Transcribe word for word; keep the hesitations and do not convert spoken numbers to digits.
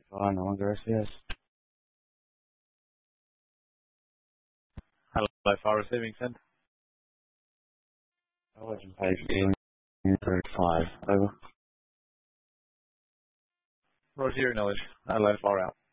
Far, no longer yes. Hello, far receiving send. Origin page two thirty-five. Over. Roger your knowledge. Hello, far out.